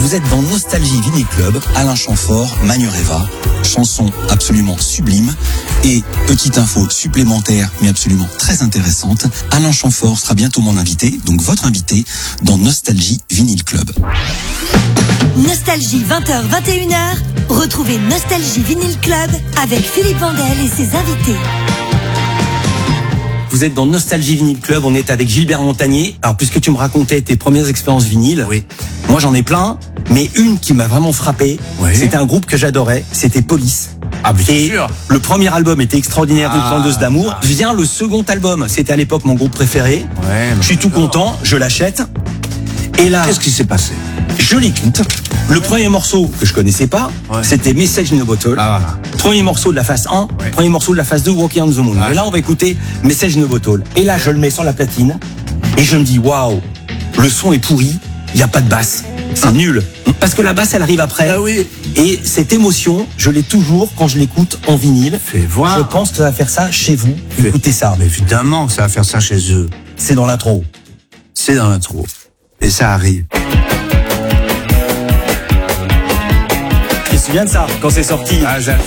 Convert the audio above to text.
Vous êtes dans Nostalgie Vinyl Club, Alain Chamfort, Manureva, chanson absolument sublime. Et petite info supplémentaire, mais absolument très intéressante, Alain Chamfort sera bientôt mon invité, donc votre invité, dans Nostalgie Vinyl Club. Nostalgie 20h, 21h, retrouvez Nostalgie Vinyl Club avec Philippe Vandel et ses invités. Vous êtes dans Nostalgie Vinyl Club, on est avec Gilbert Montagnier. Alors puisque tu me racontais tes premières expériences vinyles, Oui. moi j'en ai plein, mais une qui m'a vraiment frappé, Oui. c'était un groupe que j'adorais, c'était Police. Ah, bien Et sûr. le premier album était extraordinaire, Une Ah. planteuse d'amour. Vient le second album, c'était à l'époque mon groupe préféré. Ouais, Je suis tout content, je l'achète. Et là, Qu'est-ce qui s'est passé? je l'écoute. Le premier morceau que je connaissais pas, Ouais. c'était Message in a Bottle. Ah, voilà. Premier morceau de la phase 1, Ouais. premier morceau de la phase 2, Walking on the Moon. Ouais. Et là, on va écouter Message in a Bottle. Et là, je le mets sur la platine. Et je me dis, waouh, le son est pourri, il n'y a pas de basse. C'est nul. Parce que la basse, elle arrive après. Ah oui. Et cette émotion, je l'ai toujours quand je l'écoute en vinyle. Fais voir. Je pense que ça va faire ça chez vous. Écoutez ça. Mais évidemment que ça va faire ça chez eux. C'est dans l'intro. C'est dans l'intro. Et ça arrive. Tu te souviens de ça, quand c'est sorti?